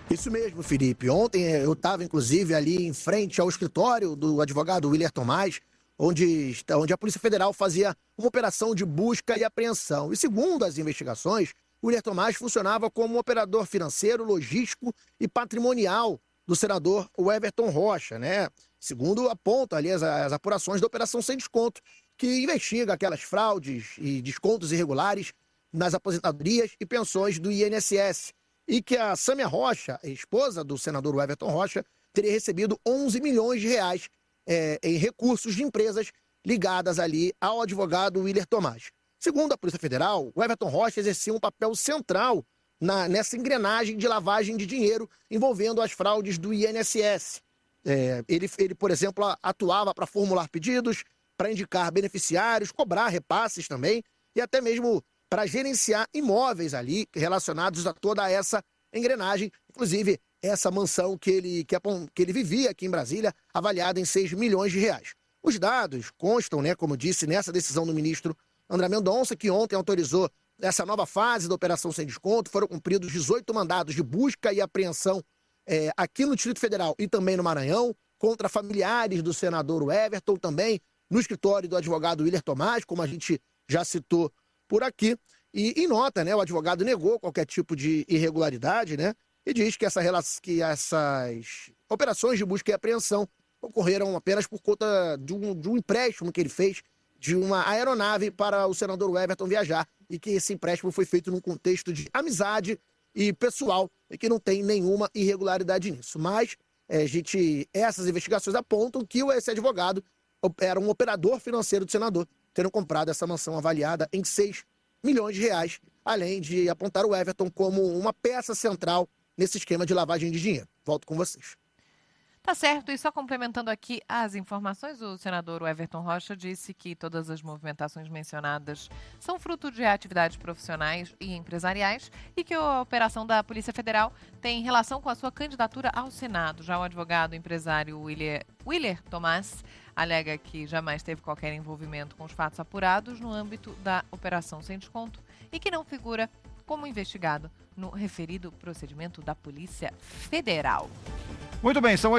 Isso mesmo, Felipe. Ontem eu estava, inclusive, ali em frente ao escritório do advogado Willer Tomás, onde a Polícia Federal fazia uma operação de busca e apreensão. E segundo as investigações, o Willer Tomás funcionava como um operador financeiro, logístico e patrimonial do senador Everton Rocha, né? Segundo apontam ali as apurações da Operação Sem Desconto, que investiga aquelas fraudes e descontos irregulares nas aposentadorias e pensões do INSS. E que a Sâmia Rocha, esposa do senador Everton Rocha, teria recebido 11 milhões de reais em recursos de empresas ligadas ali ao advogado Willer Tomás. Segundo a Polícia Federal, o Everton Rocha exercia um papel central nessa engrenagem de lavagem de dinheiro envolvendo as fraudes do INSS. Ele, por exemplo, atuava para formular pedidos, para indicar beneficiários, cobrar repasses também e até mesmo para gerenciar imóveis ali relacionados a toda essa engrenagem, inclusive essa mansão que ele vivia aqui em Brasília, avaliada em 6 milhões de reais. Os dados constam, né, como disse, nessa decisão do ministro André Mendonça, que ontem autorizou essa nova fase da Operação Sem Desconto. Foram cumpridos 18 mandados de busca e apreensão aqui no Distrito Federal e também no Maranhão, contra familiares do senador Everton, também no escritório do advogado Willer Tomás, como a gente já citou por aqui. E em nota, né, o advogado negou qualquer tipo de irregularidade, né, e diz que essas operações de busca e apreensão ocorreram apenas por conta de um empréstimo que ele fez de uma aeronave para o senador Everton viajar, e que esse empréstimo foi feito num contexto de amizade e pessoal, e que não tem nenhuma irregularidade nisso. Mas essas investigações apontam que esse advogado era um operador financeiro do senador, tendo comprado essa mansão avaliada em 6 milhões de reais, além de apontar o Everton como uma peça central nesse esquema de lavagem de dinheiro. Volto com vocês. Tá certo, e só complementando aqui as informações, o senador Everton Rocha disse que todas as movimentações mencionadas são fruto de atividades profissionais e empresariais e que a operação da Polícia Federal tem relação com a sua candidatura ao Senado. Já o advogado empresário Willer Tomás alega que jamais teve qualquer envolvimento com os fatos apurados no âmbito da Operação Sem Desconto e que não figura como investigado no referido procedimento da Polícia Federal. Muito bem, são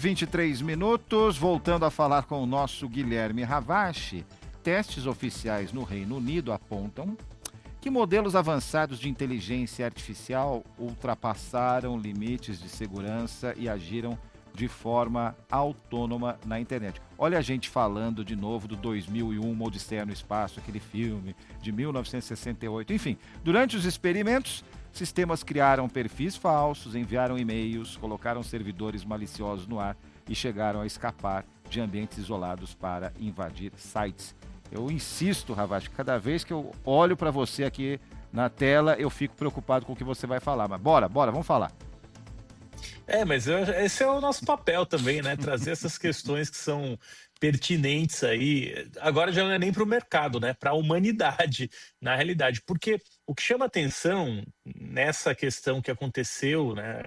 8h23. Voltando a falar com o nosso Guilherme Ravache, testes oficiais no Reino Unido apontam que modelos avançados de inteligência artificial ultrapassaram limites de segurança e agiram de forma autônoma na internet. Olha a gente falando de novo do 2001, Uma Odisseia no Espaço, aquele filme de 1968. Enfim, durante os experimentos, sistemas criaram perfis falsos, enviaram e-mails, colocaram servidores maliciosos no ar e chegaram a escapar de ambientes isolados para invadir sites. Eu insisto, Ravache, cada vez que eu olho para você aqui na tela, eu fico preocupado com o que você vai falar. Mas bora, vamos falar. Mas esse é o nosso papel também, né? Trazer essas questões que são pertinentes aí. Agora já não é nem para o mercado, né? Para a humanidade, na realidade. Porque o que chama atenção nessa questão que aconteceu, né?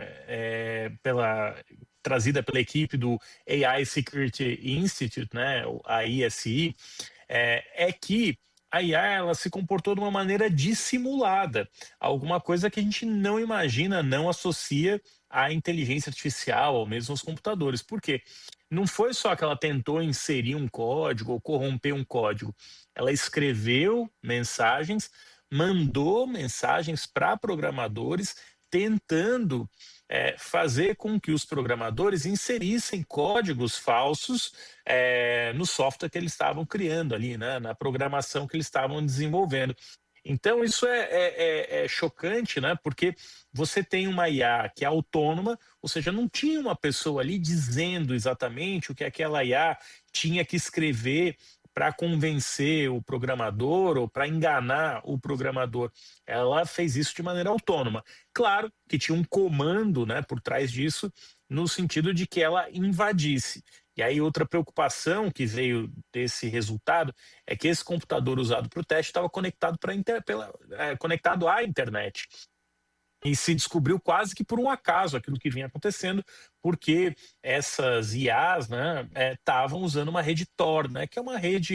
Trazida pela equipe do AI Security Institute, né? A ISI, é que a IA ela se comportou de uma maneira dissimulada, alguma coisa que a gente não imagina, não associa à inteligência artificial ou mesmo aos computadores. Por quê? Não foi só que ela tentou inserir um código ou corromper um código. Ela escreveu mensagens, mandou mensagens para programadores, tentando fazer com que os programadores inserissem códigos falsos no software que eles estavam criando ali, né, na programação que eles estavam desenvolvendo. Então isso é chocante, né, porque você tem uma IA que é autônoma, ou seja, não tinha uma pessoa ali dizendo exatamente o que aquela IA tinha que escrever para convencer o programador ou para enganar o programador. Ela fez isso de maneira autônoma. Claro que tinha um comando, né, por trás disso, no sentido de que ela invadisse. E aí outra preocupação que veio desse resultado é que esse computador usado para o teste estava conectado à internet. E se descobriu quase que por um acaso aquilo que vinha acontecendo, porque essas IAs, né, estavam usando uma rede Tor, né, que é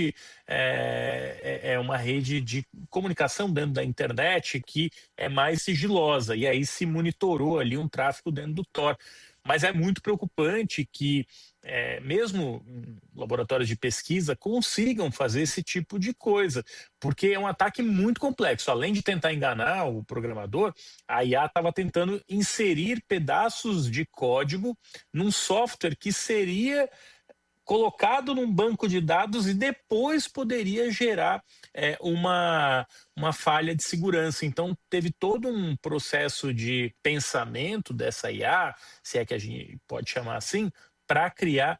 uma rede de comunicação dentro da internet que é mais sigilosa, e aí se monitorou ali um tráfego dentro do Tor. Mas é muito preocupante que mesmo laboratórios de pesquisa consigam fazer esse tipo de coisa, porque é um ataque muito complexo. Além de tentar enganar o programador, a IA estava tentando inserir pedaços de código num software que seria colocado num banco de dados e depois poderia gerar uma falha de segurança. Então, teve todo um processo de pensamento dessa IA, se é que a gente pode chamar assim, para criar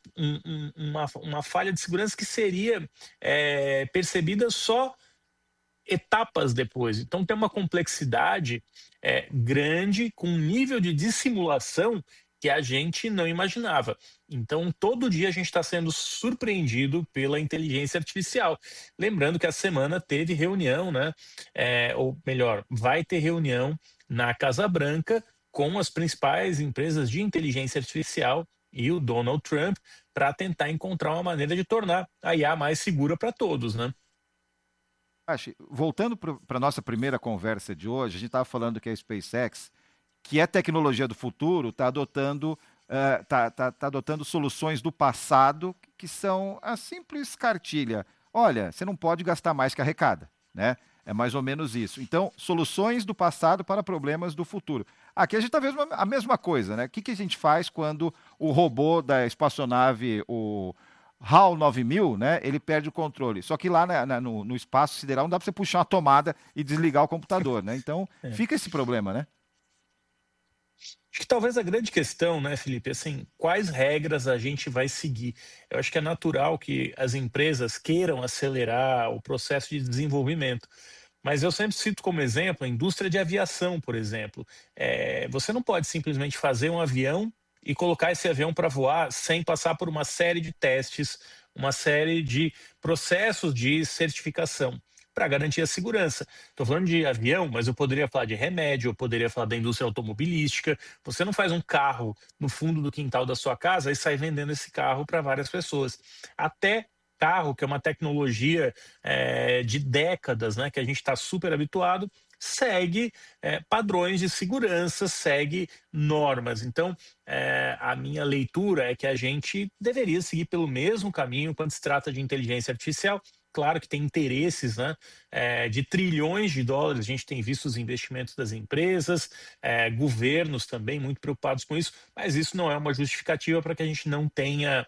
uma falha de segurança que seria percebida só etapas depois. Então, tem uma complexidade grande, com um nível de dissimulação que a gente não imaginava. Então, todo dia a gente está sendo surpreendido pela inteligência artificial. Lembrando que a semana teve reunião, né? Ou melhor, vai ter reunião na Casa Branca com as principais empresas de inteligência artificial e o Donald Trump para tentar encontrar uma maneira de tornar a IA mais segura para todos, né? Voltando para a nossa primeira conversa de hoje, a gente estava falando que a SpaceX, que é tecnologia do futuro, está adotando soluções do passado que são a simples cartilha. Olha, você não pode gastar mais que arrecada, né? É mais ou menos isso. Então, soluções do passado para problemas do futuro. Aqui a gente está vendo a mesma coisa, né? O que a gente faz quando o robô da espaçonave, o HAL 9000, né, ele perde o controle. Só que lá no espaço sideral não dá para você puxar uma tomada e desligar o computador, né? Então, fica esse problema, né? Acho que talvez a grande questão, né, Felipe, assim, quais regras a gente vai seguir? Eu acho que é natural que as empresas queiram acelerar o processo de desenvolvimento. Mas eu sempre cito como exemplo a indústria de aviação, por exemplo. Você não pode simplesmente fazer um avião e colocar esse avião para voar sem passar por uma série de testes, uma série de processos de certificação para garantir a segurança. Estou falando de avião, mas eu poderia falar de remédio, eu poderia falar da indústria automobilística. Você não faz um carro no fundo do quintal da sua casa e sai vendendo esse carro para várias pessoas. Até carro, que é uma tecnologia de décadas, né, que a gente está super habituado, segue padrões de segurança, segue normas. Então, a minha leitura é que a gente deveria seguir pelo mesmo caminho quando se trata de inteligência artificial. Claro que tem interesses, né, de trilhões de dólares, a gente tem visto os investimentos das empresas, governos também muito preocupados com isso, mas isso não é uma justificativa para que a gente não tenha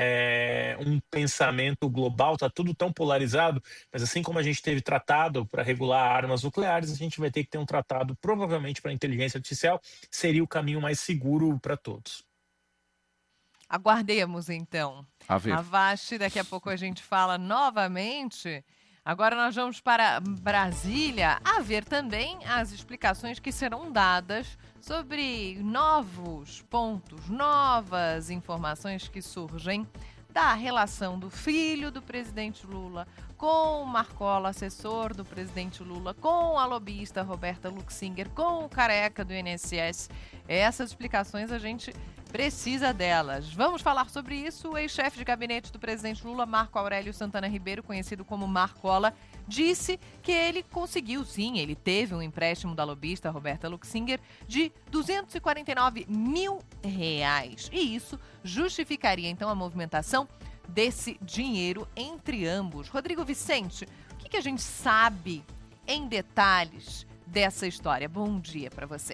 um pensamento global. Está tudo tão polarizado, mas assim como a gente teve tratado para regular armas nucleares, a gente vai ter que ter um tratado provavelmente para a inteligência artificial, seria o caminho mais seguro para todos. Aguardemos, então. A ver. Avast, daqui a pouco a gente fala novamente. Agora nós vamos para Brasília, a ver também as explicações que serão dadas sobre novos pontos, novas informações que surgem da relação do filho do presidente Lula com o Marcola, assessor do presidente Lula, com a lobista Roberta Luxinger, com o careca do INSS. Essas explicações a gente precisa delas. Vamos falar sobre isso. O ex-chefe de gabinete do presidente Lula, Marco Aurélio Santana Ribeiro, conhecido como Marcola, disse que ele conseguiu, sim, ele teve um empréstimo da lobista Roberta Luxinger de R$249 mil. E isso justificaria, então, a movimentação desse dinheiro entre ambos. Rodrigo Vicente, o que a gente sabe em detalhes dessa história? Bom dia para você.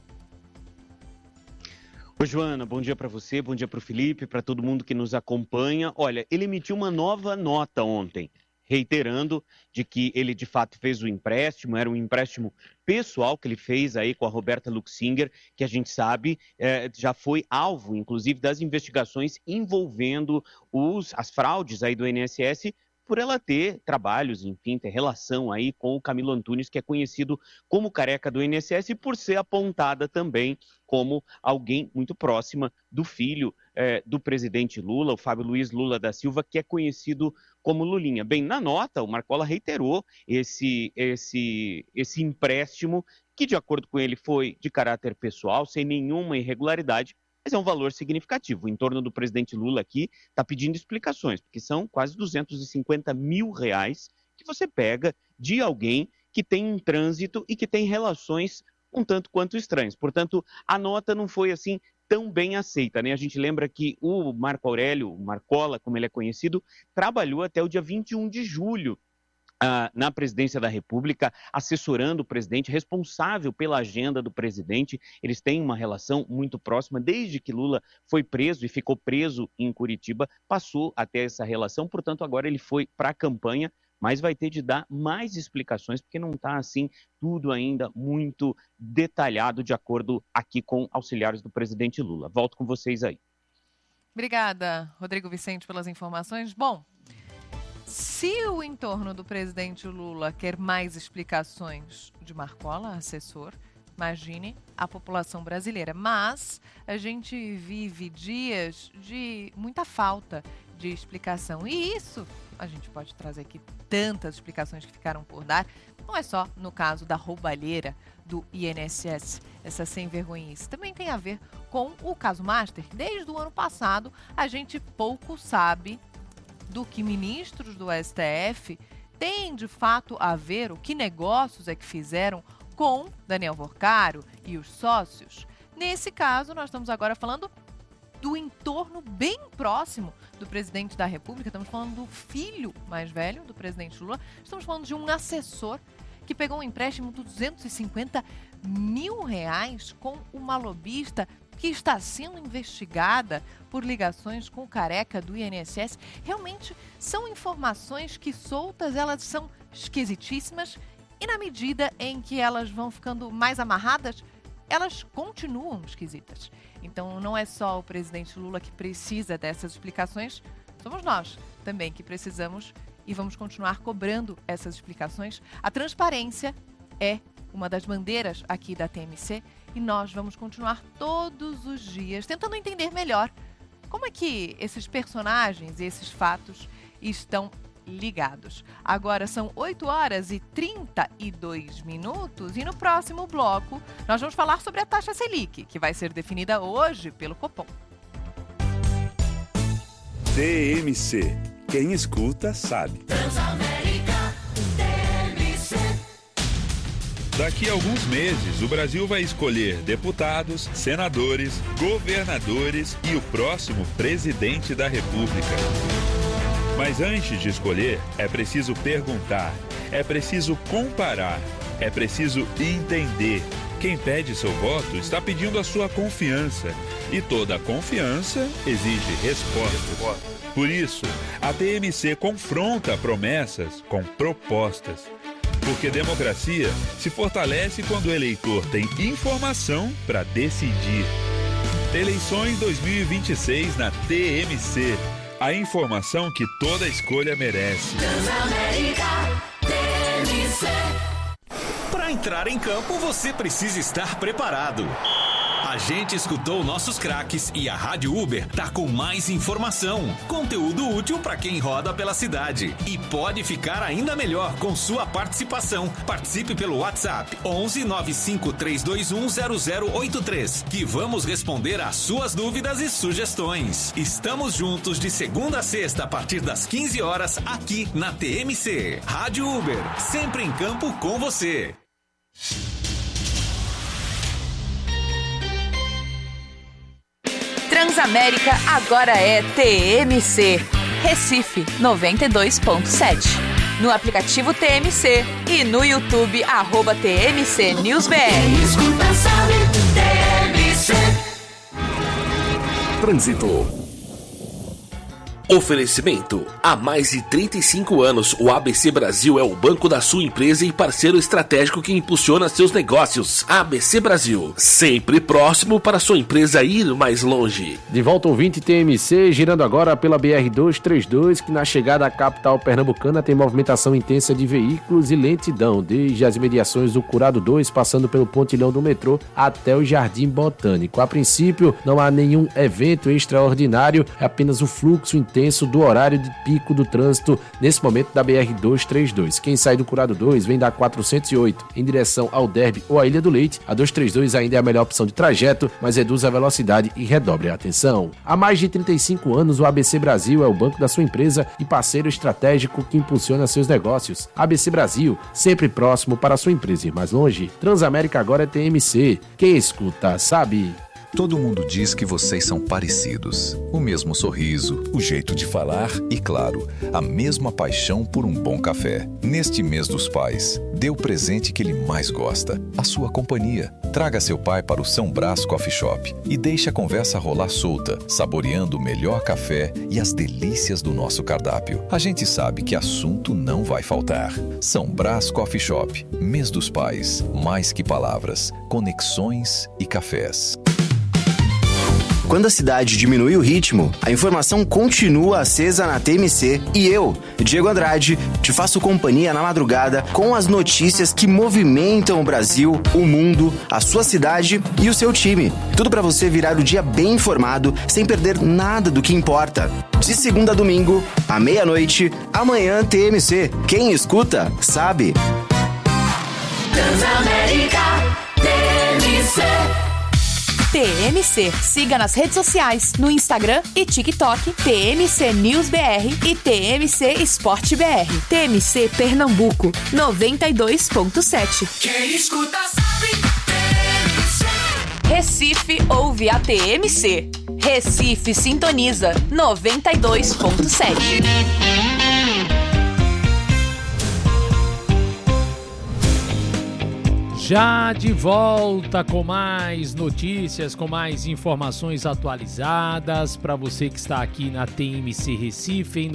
Oi, Joana, bom dia para você, bom dia para o Felipe, para todo mundo que nos acompanha. Olha, ele emitiu uma nova nota ontem, reiterando de que ele de fato fez o empréstimo, era um empréstimo pessoal que ele fez aí com a Roberta Luxinger, que a gente sabe já foi alvo, inclusive, das investigações envolvendo as fraudes aí do INSS, por ela ter trabalhos, enfim, ter relação aí com o Camilo Antunes, que é conhecido como careca do INSS, e por ser apontada também como alguém muito próxima do filho do presidente Lula, o Fábio Luiz Lula da Silva, que é conhecido como Lulinha. Bem, na nota, o Marcola reiterou esse empréstimo que de acordo com ele foi de caráter pessoal, sem nenhuma irregularidade, mas é um valor significativo. O entorno do presidente Lula aqui está pedindo explicações, porque são quase R$250 mil que você pega de alguém que tem um trânsito e que tem relações um tanto quanto estranhas. Portanto, a nota não foi assim tão bem aceita, né? A gente lembra que o Marco Aurélio, Marcola, como ele é conhecido, trabalhou até o dia 21 de julho na presidência da República, assessorando o presidente, responsável pela agenda do presidente. Eles têm uma relação muito próxima, desde que Lula foi preso e ficou preso em Curitiba, passou até essa relação, portanto agora ele foi para a campanha, mas vai ter de dar mais explicações, porque não está assim tudo ainda muito detalhado, de acordo aqui com auxiliares do presidente Lula. Volto com vocês aí. Obrigada, Rodrigo Vicente, pelas informações. Bom, se o entorno do presidente Lula quer mais explicações de Marcola, assessor, imagine a população brasileira. Mas a gente vive dias de muita falta de explicação. E isso, a gente pode trazer aqui tantas explicações que ficaram por dar. Não é só no caso da roubalheira do INSS, essa sem vergonhice. Também tem a ver com o caso Master. Desde o ano passado, a gente pouco sabe do que ministros do STF têm de fato a ver, o que negócios é que fizeram com Daniel Vorcaro e os sócios. Nesse caso, nós estamos agora falando do entorno bem próximo do presidente da República. Estamos falando do filho mais velho do presidente Lula. Estamos falando de um assessor que pegou um empréstimo de R$250 mil com uma lobista que está sendo investigada por ligações com o careca do INSS. Realmente são informações que soltas, elas são esquisitíssimas, e na medida em que elas vão ficando mais amarradas, elas continuam esquisitas. Então não é só o presidente Lula que precisa dessas explicações, somos nós também que precisamos e vamos continuar cobrando essas explicações. A transparência é uma das bandeiras aqui da TMC e nós vamos continuar todos os dias tentando entender melhor como é que esses personagens e esses fatos estão ligados. Agora são 8h32 e no próximo bloco nós vamos falar sobre a taxa Selic, que vai ser definida hoje pelo Copom. TMC. Quem escuta sabe. Transamérica, TMC. Daqui a alguns meses, o Brasil vai escolher deputados, senadores, governadores e o próximo presidente da República. Mas antes de escolher, é preciso perguntar, é preciso comparar, é preciso entender. Quem pede seu voto está pedindo a sua confiança. E toda confiança exige respostas. Por isso, a TMC confronta promessas com propostas. Porque democracia se fortalece quando o eleitor tem informação para decidir. Eleições 2026 na TMC. A informação que toda escolha merece. Transamérica, TMC. Para entrar em campo, você precisa estar preparado. A gente escutou nossos craques e a Rádio Uber tá com mais informação, conteúdo útil para quem roda pela cidade. E pode ficar ainda melhor com sua participação. Participe pelo WhatsApp 11 95 321 0083, que vamos responder às suas dúvidas e sugestões. Estamos juntos de segunda a sexta a partir das 15 horas aqui na TMC. Rádio Uber, sempre em campo com você. Transamérica agora é TMC. Recife 92.7. No aplicativo TMC e no YouTube @TMC NewsBR. Escuta, sabe, TMC. Trânsito. Oferecimento. Há mais de 35 anos, o ABC Brasil é o banco da sua empresa e parceiro estratégico que impulsiona seus negócios. ABC Brasil, sempre próximo para sua empresa ir mais longe. De volta, ouvinte TMC, girando agora pela BR-232, que na chegada à capital pernambucana tem movimentação intensa de veículos e lentidão, desde as imediações do Curado 2, passando pelo pontilhão do metrô até o Jardim Botânico. A princípio, não há nenhum evento extraordinário, é apenas o fluxo intenso intenso do horário de pico do trânsito nesse momento da BR-232. Quem sai do Curado 2 vem da 408 em direção ao Derby ou à Ilha do Leite. A 232 ainda é a melhor opção de trajeto, mas reduz a velocidade e redobre a atenção. Há mais de 35 anos, o ABC Brasil é o banco da sua empresa e parceiro estratégico que impulsiona seus negócios. ABC Brasil, sempre próximo para a sua empresa ir mais longe. Transamérica agora é TMC. Quem escuta, sabe. Todo mundo diz que vocês são parecidos. O mesmo sorriso, o jeito de falar e, claro, a mesma paixão por um bom café. Neste mês dos pais, dê o presente que ele mais gosta, a sua companhia. Traga seu pai para o São Brás Coffee Shop e deixe a conversa rolar solta, saboreando o melhor café e as delícias do nosso cardápio. A gente sabe que assunto não vai faltar. São Brás Coffee Shop, mês dos pais. Mais que palavras, conexões e cafés. Quando a cidade diminui o ritmo, a informação continua acesa na TMC e eu, Diego Andrade, te faço companhia na madrugada com as notícias que movimentam o Brasil, o mundo, a sua cidade e o seu time. Tudo para você virar o dia bem informado, sem perder nada do que importa. De segunda a domingo, à meia-noite, amanhã TMC. Quem escuta, sabe. Transamérica TMC. TMC. Siga nas redes sociais, no Instagram e TikTok, TMC News BR e TMC Esporte BR. TMC Pernambuco, 92.7. Quem escuta sabe. TMC. Recife ouve a TMC. Recife sintoniza, 92.7. Já de volta com mais notícias, com mais informações atualizadas para você que está aqui na TMC Recife em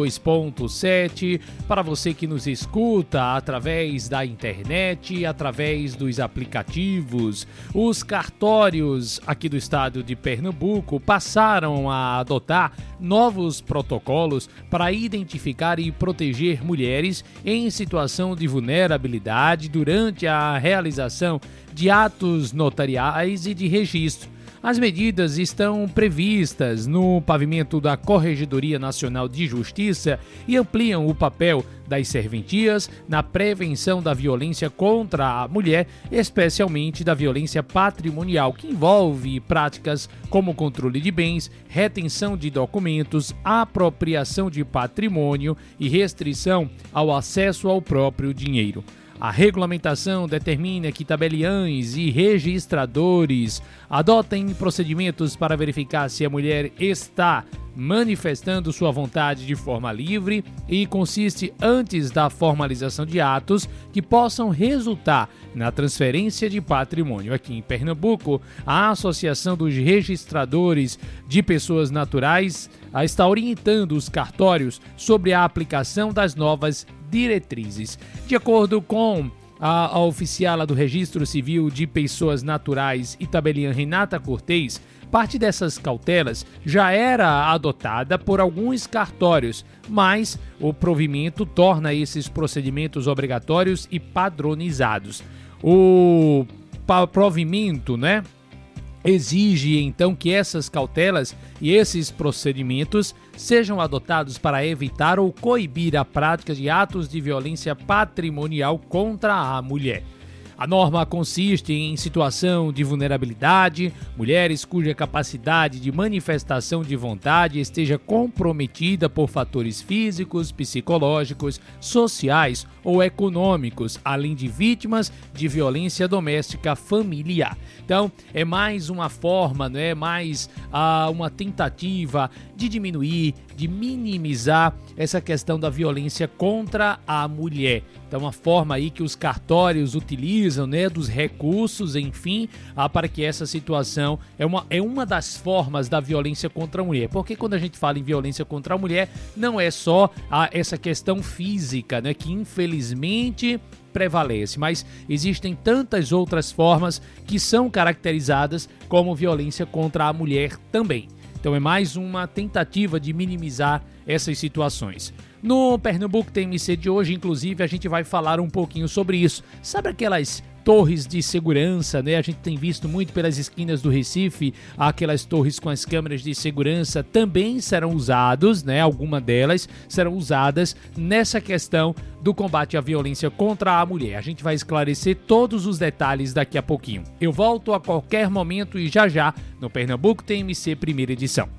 92.7, para você que nos escuta através da internet, através dos aplicativos. Os cartórios aqui do estado de Pernambuco passaram a adotar novos protocolos para identificar e proteger mulheres em situação de vulnerabilidade durante a realização de atos notariais e de registro. As medidas estão previstas no pavimento da Corregedoria Nacional de Justiça e ampliam o papel das serventias na prevenção da violência contra a mulher, especialmente da violência patrimonial, que envolve práticas como controle de bens, retenção de documentos, apropriação de patrimônio e restrição ao acesso ao próprio dinheiro. A regulamentação determina que tabeliães e registradores adotem procedimentos para verificar se a mulher está manifestando sua vontade de forma livre e consiste antes da formalização de atos que possam resultar na transferência de patrimônio. Aqui em Pernambuco, a Associação dos Registradores de Pessoas Naturais está orientando os cartórios sobre a aplicação das novas diretrizes. De acordo com a oficiala do Registro Civil de Pessoas Naturais e tabeliã Renata Cortez, parte dessas cautelas já era adotada por alguns cartórios, mas o provimento torna esses procedimentos obrigatórios e padronizados. O provimento, exige então que essas cautelas e esses procedimentos sejam adotados para evitar ou coibir a prática de atos de violência patrimonial contra a mulher. A norma consiste em situação de vulnerabilidade, mulheres cuja capacidade de manifestação de vontade esteja comprometida por fatores físicos, psicológicos, sociais ou econômicos, além de vítimas de violência doméstica familiar. Então, é mais uma forma, mais uma tentativa de diminuir, de minimizar essa questão da violência contra a mulher. Então, uma forma aí que os cartórios utilizam, dos recursos, enfim, para que essa situação é uma das formas da violência contra a mulher. Porque quando a gente fala em violência contra a mulher, não é só essa questão física, que infelizmente prevalece, mas existem tantas outras formas que são caracterizadas como violência contra a mulher também. Então é mais uma tentativa de minimizar essas situações. No Pernambuco TMC de hoje, inclusive, a gente vai falar um pouquinho sobre isso. Sabe aquelas torres de segurança, né? A gente tem visto muito pelas esquinas do Recife, aquelas torres com as câmeras de segurança também serão usados, né? Algumas delas serão usadas nessa questão do combate à violência contra a mulher. A gente vai esclarecer todos os detalhes daqui a pouquinho. Eu volto a qualquer momento e já no Pernambuco TMC primeira edição.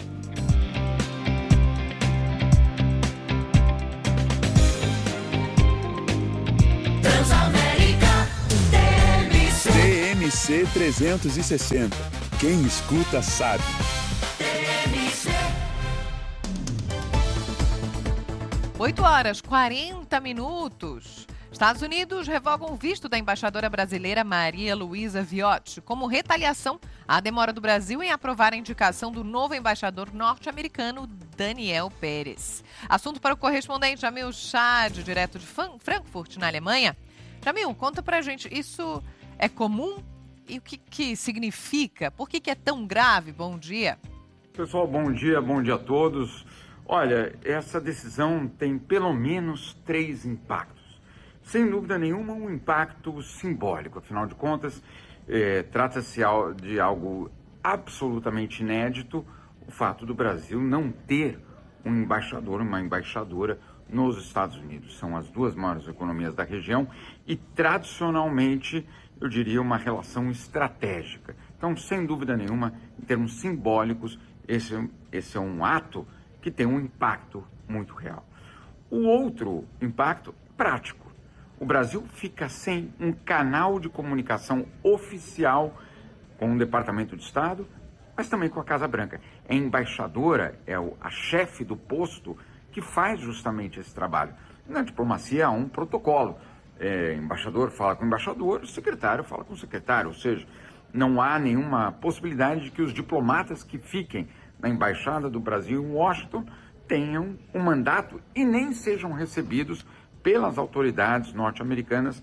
TMC 360. Quem escuta sabe. 8h40. Estados Unidos revogam o visto da embaixadora brasileira Maria Luísa Viotti como retaliação à demora do Brasil em aprovar a indicação do novo embaixador norte-americano Daniel Pérez. Assunto para o correspondente Jamil Chad, direto de Frankfurt, na Alemanha. Jamil, conta pra gente, isso é comum? E o que significa? Por que é tão grave? Bom dia. Pessoal, bom dia a todos. Olha, essa decisão tem pelo menos 3 impactos. Sem dúvida nenhuma, um impacto simbólico. Afinal de contas, trata-se de algo absolutamente inédito, o fato do Brasil não ter um embaixador, uma embaixadora nos Estados Unidos. São as 2 maiores economias da região e, tradicionalmente, eu diria, uma relação estratégica. Então, sem dúvida nenhuma, em termos simbólicos, esse é um ato que tem um impacto muito real. O outro impacto, prático. O Brasil fica sem um canal de comunicação oficial com o Departamento de Estado, mas também com a Casa Branca. A embaixadora é a chefe do posto que faz justamente esse trabalho. Na diplomacia há um protocolo. Embaixador fala com o embaixador, o secretário fala com o secretário, ou seja, não há nenhuma possibilidade de que os diplomatas que fiquem na Embaixada do Brasil em Washington tenham um mandato e nem sejam recebidos pelas autoridades norte-americanas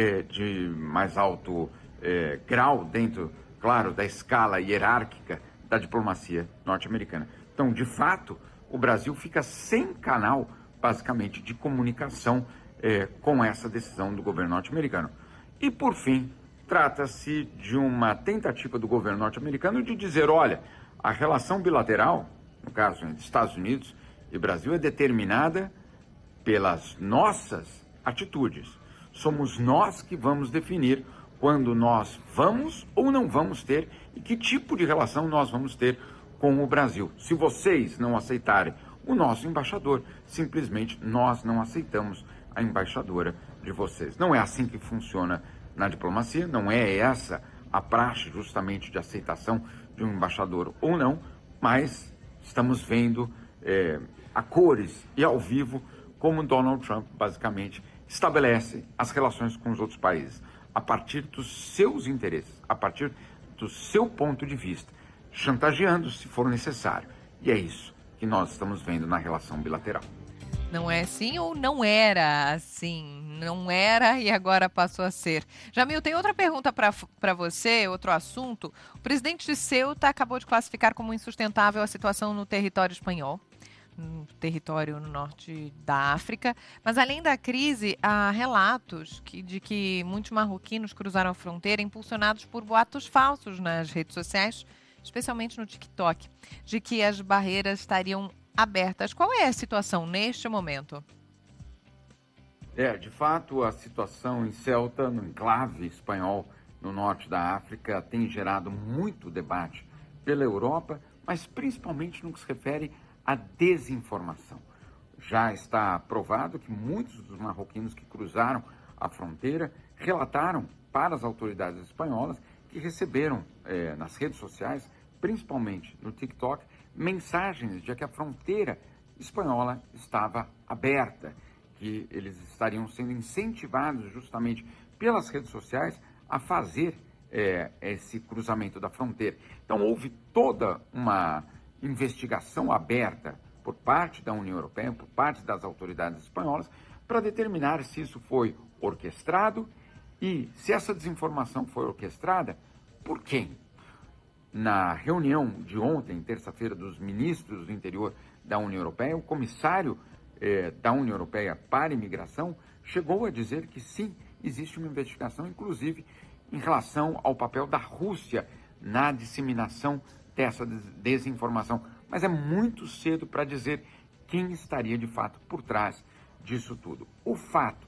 de mais alto grau dentro, claro, da escala hierárquica da diplomacia norte-americana. Então, de fato, o Brasil fica sem canal, basicamente, de comunicação com essa decisão do governo norte-americano. E, por fim, trata-se de uma tentativa do governo norte-americano de dizer, olha, a relação bilateral, no caso entre Estados Unidos e Brasil, é determinada pelas nossas atitudes. Somos nós que vamos definir quando nós vamos ou não vamos ter e que tipo de relação nós vamos ter com o Brasil. Se vocês não aceitarem o nosso embaixador, simplesmente nós não aceitamos a embaixadora de vocês. Não é assim que funciona na diplomacia, não é essa a praxe justamente de aceitação de um embaixador ou não, mas estamos vendo a cores e ao vivo como Donald Trump basicamente estabelece as relações com os outros países, a partir dos seus interesses, a partir do seu ponto de vista, chantageando se for necessário. E é isso que nós estamos vendo na relação bilateral. Não é assim ou não era assim? Não era e agora passou a ser. Jamil, tem outra pergunta para você, outro assunto. O presidente de Ceuta acabou de classificar como insustentável a situação no território espanhol, no território no norte da África. Mas além da crise, há relatos de que muitos marroquinos cruzaram a fronteira impulsionados por boatos falsos nas redes sociais, especialmente no TikTok, de que as barreiras estariam abertas. Qual é a situação neste momento? De fato, a situação em Ceuta, no enclave espanhol no norte da África, tem gerado muito debate pela Europa, mas principalmente no que se refere à desinformação. Já está provado que muitos dos marroquinos que cruzaram a fronteira relataram para as autoridades espanholas que receberam nas redes sociais, principalmente no TikTok, mensagens de que a fronteira espanhola estava aberta, que eles estariam sendo incentivados justamente pelas redes sociais a fazer esse cruzamento da fronteira. Então houve toda uma investigação aberta por parte da União Europeia, por parte das autoridades espanholas, para determinar se isso foi orquestrado e se essa desinformação foi orquestrada, por quem? Na reunião de ontem, terça-feira, dos ministros do interior da União Europeia, o comissário da União Europeia para a imigração chegou a dizer que sim, existe uma investigação, inclusive, em relação ao papel da Rússia na disseminação dessa desinformação. Mas é muito cedo para dizer quem estaria, de fato, por trás disso tudo. O fato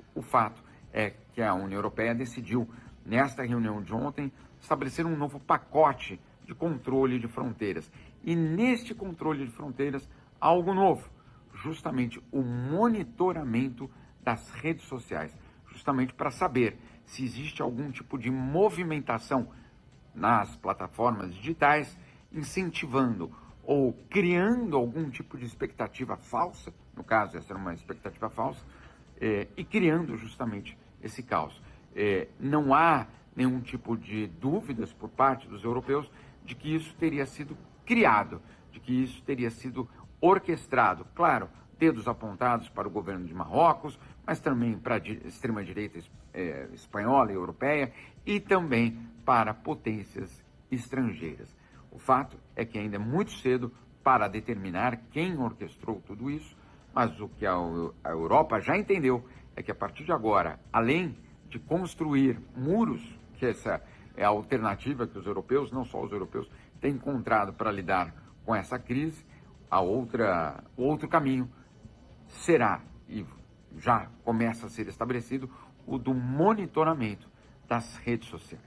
é que a União Europeia decidiu, nesta reunião de ontem, estabelecer um novo pacote de controle de fronteiras. E neste controle de fronteiras, algo novo, justamente o monitoramento das redes sociais, justamente para saber se existe algum tipo de movimentação nas plataformas digitais, incentivando ou criando algum tipo de expectativa falsa, no caso essa era uma expectativa falsa, e criando justamente esse caos. Não há nenhum tipo de dúvidas por parte dos europeus de que isso teria sido criado, de que isso teria sido orquestrado. Claro, dedos apontados para o governo de Marrocos, mas também para a extrema-direita espanhola e europeia e também para potências estrangeiras. O fato é que ainda é muito cedo para determinar quem orquestrou tudo isso, mas o que a Europa já entendeu é que a partir de agora, além de construir muros, que essa é a alternativa que os europeus, não só os europeus, têm encontrado para lidar com essa crise, o outro caminho será, e já começa a ser estabelecido, o do monitoramento das redes sociais.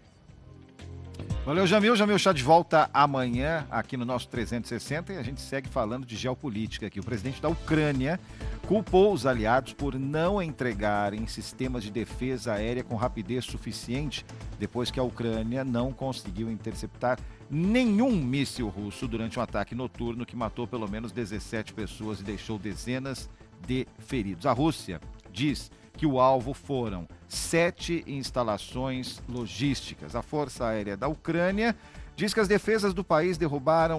Valeu, Jamil. Jamil está de volta amanhã aqui no nosso 360 e a gente segue falando de geopolítica aqui. O presidente da Ucrânia culpou os aliados por não entregarem sistemas de defesa aérea com rapidez suficiente depois que a Ucrânia não conseguiu interceptar nenhum míssil russo durante um ataque noturno que matou pelo menos 17 pessoas e deixou dezenas de feridos. A Rússia diz que o alvo foram 7 instalações logísticas. A Força Aérea da Ucrânia diz que as defesas do país derrubaram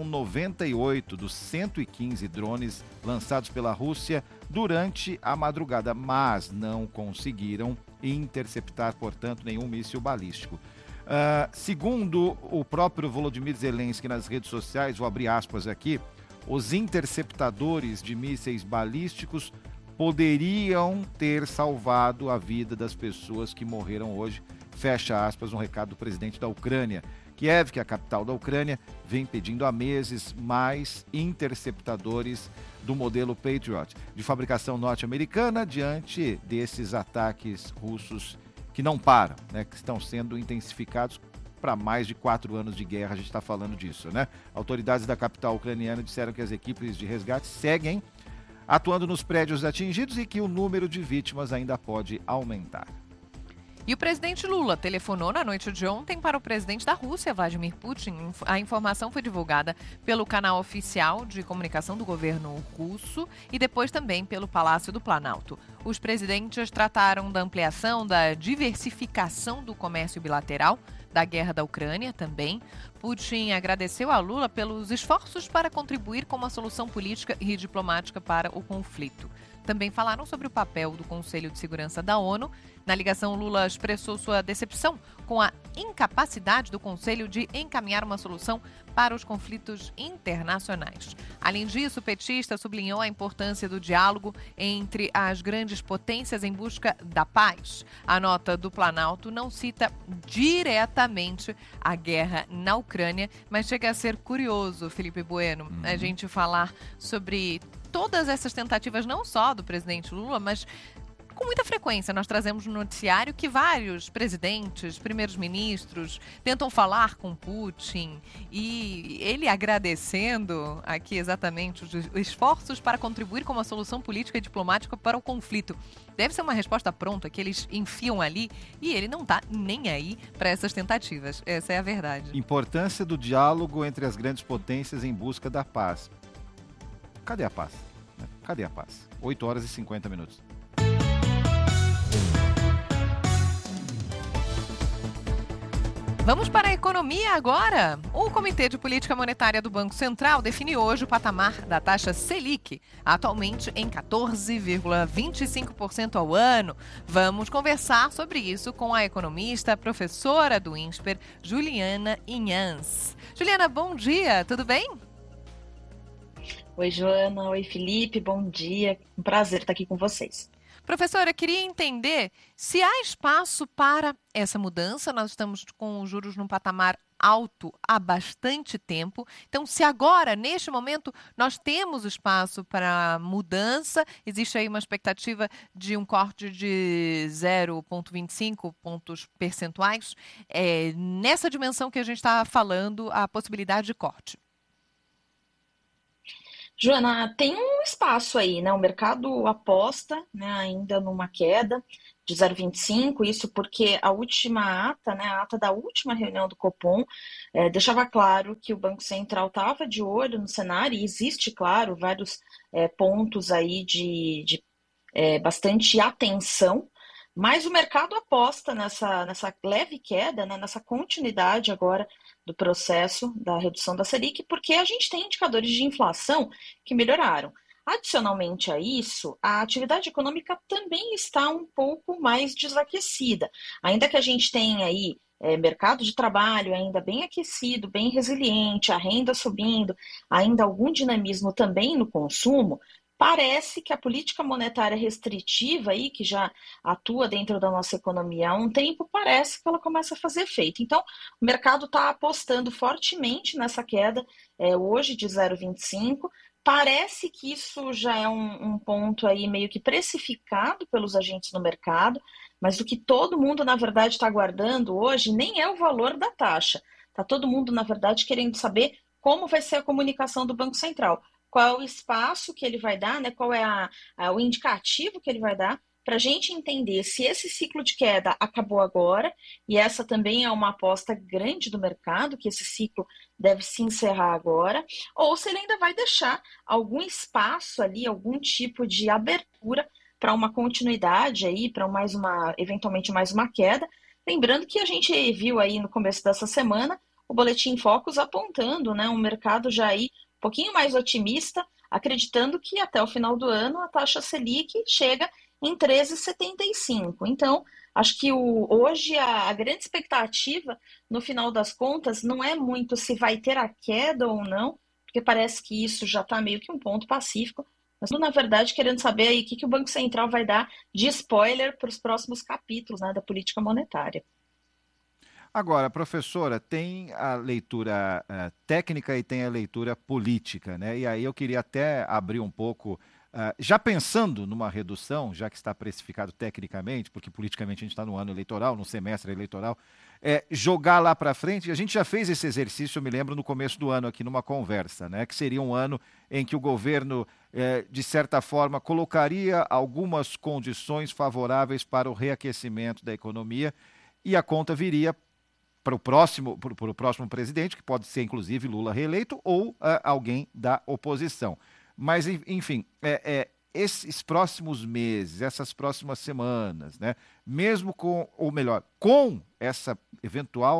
98 dos 115 drones lançados pela Rússia durante a madrugada, mas não conseguiram interceptar, portanto, nenhum míssil balístico. Segundo o próprio Volodymyr Zelensky nas redes sociais, vou abrir aspas aqui, os interceptadores de mísseis balísticos poderiam ter salvado a vida das pessoas que morreram hoje. Fecha aspas, um recado do presidente da Ucrânia. Kiev, que é a capital da Ucrânia, vem pedindo há meses mais interceptadores do modelo Patriot, de fabricação norte-americana, diante desses ataques russos que não param, né, que estão sendo intensificados para mais de 4 anos de guerra, a gente está falando disso, né? Autoridades da capital ucraniana disseram que as equipes de resgate seguem atuando nos prédios atingidos e que o número de vítimas ainda pode aumentar. E o presidente Lula telefonou na noite de ontem para o presidente da Rússia, Vladimir Putin. A informação foi divulgada pelo canal oficial de comunicação do governo russo e depois também pelo Palácio do Planalto. Os presidentes trataram da ampliação, da diversificação do comércio bilateral, da guerra da Ucrânia também. Putin agradeceu a Lula pelos esforços para contribuir com uma solução política e diplomática para o conflito. Também falaram sobre o papel do Conselho de Segurança da ONU. Na ligação, Lula expressou sua decepção com a incapacidade do Conselho de encaminhar uma solução para os conflitos internacionais. Além disso, o petista sublinhou a importância do diálogo entre as grandes potências em busca da paz. A nota do Planalto não cita diretamente a guerra na Ucrânia, mas chega a ser curioso, Felipe Bueno, a gente falar sobre todas essas tentativas, não só do presidente Lula, mas com muita frequência nós trazemos no noticiário que vários presidentes, primeiros ministros tentam falar com Putin e ele agradecendo aqui exatamente os esforços para contribuir com uma solução política e diplomática para o conflito. Deve ser uma resposta pronta que eles enfiam ali e ele não está nem aí para essas tentativas. Essa é a verdade. Importância do diálogo entre as grandes potências em busca da paz. Cadê a paz? Cadê a paz? 8 horas e 50 minutos. Vamos para a economia agora. O Comitê de Política Monetária do Banco Central define hoje o patamar da taxa Selic, atualmente em 14,25% ao ano. Vamos conversar sobre isso com a economista, professora do INSPER, Juliana Inhans. Juliana, bom dia, tudo bem? Oi, Joana. Oi, Felipe. Bom dia. Um prazer estar aqui com vocês. Professora, queria entender se há espaço para essa mudança. Nós estamos com os juros num patamar alto há bastante tempo. Então, se agora, neste momento, nós temos espaço para mudança, existe aí uma expectativa de um corte de 0,25 pontos percentuais. Nessa dimensão que a gente está falando, a possibilidade de corte. Joana, tem um espaço aí, né? O mercado aposta, né, ainda numa queda de 0,25, isso porque a última ata, né, a ata da última reunião do Copom, deixava claro que o Banco Central estava de olho no cenário, e existe, claro, vários pontos aí de bastante atenção, mas o mercado aposta nessa leve queda, né, nessa continuidade agora do processo da redução da Selic, porque a gente tem indicadores de inflação que melhoraram. Adicionalmente a isso, a atividade econômica também está um pouco mais desaquecida. Ainda que a gente tenha aí mercado de trabalho ainda bem aquecido, bem resiliente, a renda subindo, ainda algum dinamismo também no consumo, parece que a política monetária restritiva aí, que já atua dentro da nossa economia há um tempo, parece que ela começa a fazer efeito. Então, o mercado está apostando fortemente nessa queda hoje de 0,25. Parece que isso já é um ponto aí meio que precificado pelos agentes no mercado, mas o que todo mundo, na verdade, está aguardando hoje nem é o valor da taxa. Está todo mundo, na verdade, querendo saber como vai ser a comunicação do Banco Central. Qual é o espaço que ele vai dar, né? Qual é o indicativo que ele vai dar para a gente entender se esse ciclo de queda acabou agora, e essa também é uma aposta grande do mercado, que esse ciclo deve se encerrar agora, ou se ele ainda vai deixar algum espaço ali, algum tipo de abertura para uma continuidade aí, para eventualmente mais uma queda. Lembrando que a gente viu aí no começo dessa semana o Boletim Focus apontando, né, um mercado já aí um pouquinho mais otimista, acreditando que até o final do ano a taxa Selic chega em 13,75. Então, acho que hoje a grande expectativa, no final das contas, não é muito se vai ter a queda ou não, porque parece que isso já está meio que um ponto pacífico, mas, na verdade, querendo saber aí o que o Banco Central vai dar de spoiler para os próximos capítulos, né, da política monetária. Agora, professora, tem a leitura técnica e tem a leitura política, né? E aí eu queria até abrir um pouco, já pensando numa redução, já que está precificado tecnicamente, porque politicamente a gente está no ano eleitoral, no semestre eleitoral, jogar lá para frente. A gente já fez esse exercício, eu me lembro, no começo do ano aqui numa conversa, né? Que seria um ano em que o governo, de certa forma, colocaria algumas condições favoráveis para o reaquecimento da economia e a conta viria para o próximo presidente, que pode ser inclusive Lula reeleito ou alguém da oposição. Mas, enfim, esses próximos meses, essas próximas semanas, né, mesmo com essa eventual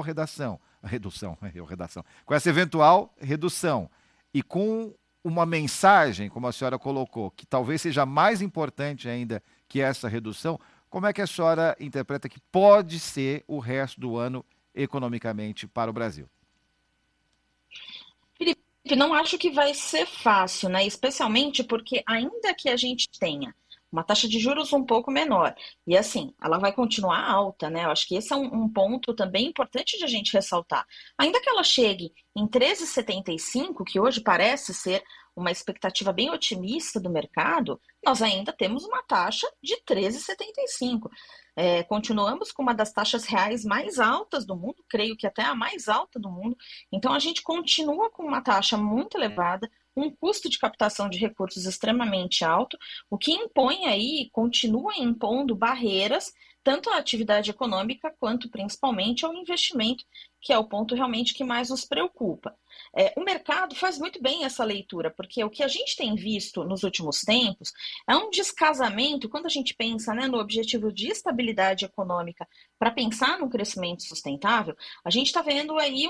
com essa eventual redução e com uma mensagem, como a senhora colocou, que talvez seja mais importante ainda que essa redução, como é que a senhora interpreta que pode ser o resto do ano economicamente para o Brasil? Felipe, não acho que vai ser fácil, né? Especialmente porque ainda que a gente tenha uma taxa de juros um pouco menor, e assim, ela vai continuar alta, né? Eu acho que esse é um ponto também importante de a gente ressaltar. Ainda que ela chegue em 13,75, que hoje parece ser uma expectativa bem otimista do mercado, nós ainda temos uma taxa de 13,75. Continuamos com uma das taxas reais mais altas do mundo, creio que até a mais alta do mundo. Então, a gente continua com uma taxa muito elevada, um custo de captação de recursos extremamente alto, o que impõe aí, continua impondo barreiras, tanto à atividade econômica quanto principalmente ao investimento, que é o ponto realmente que mais nos preocupa. O mercado faz muito bem essa leitura, porque o que a gente tem visto nos últimos tempos é um descasamento, quando a gente pensa, né, no objetivo de estabilidade econômica para pensar num crescimento sustentável, a gente está vendo aí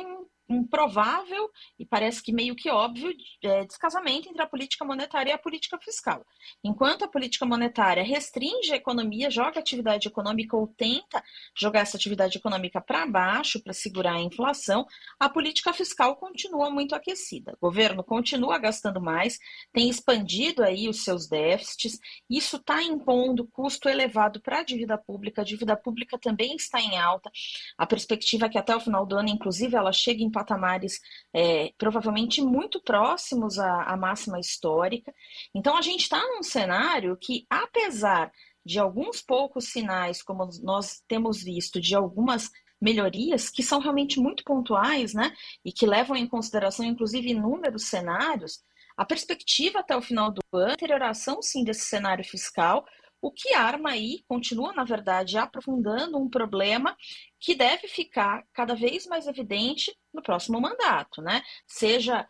um provável e parece que meio que óbvio descasamento entre a política monetária e a política fiscal. Enquanto a política monetária restringe a economia, joga a atividade econômica ou tenta jogar essa atividade econômica para baixo para segurar a inflação, a política fiscal continua muito aquecida. O governo continua gastando mais, tem expandido aí os seus déficits, isso está impondo custo elevado para a dívida pública também está em alta, a perspectiva é que até o final do ano, inclusive, ela chega em patamares provavelmente muito próximos à máxima histórica. Então, a gente está num cenário que, apesar de alguns poucos sinais, como nós temos visto, de algumas melhorias que são realmente muito pontuais, né, e que levam em consideração, inclusive, inúmeros cenários, a perspectiva até o final do ano, a deterioração, sim, desse cenário fiscal, o que arma aí, continua, na verdade, aprofundando um problema que deve ficar cada vez mais evidente no próximo mandato, né? Seja